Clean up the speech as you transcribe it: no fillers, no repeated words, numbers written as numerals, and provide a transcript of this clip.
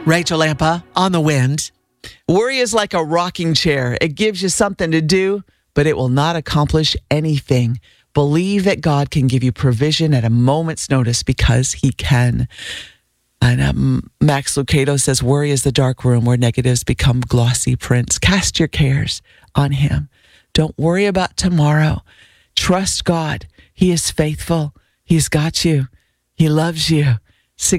Rachel Lampa on the Wind. Worry is like a rocking chair. It gives you something to do, but it will not accomplish anything. Believe that God can give you provision at a moment's notice because he can. And Max Lucado says, worry is the dark room where negatives become glossy prints. Cast your cares on him. Don't worry about tomorrow. Trust God. He is faithful. He's got you. He loves you.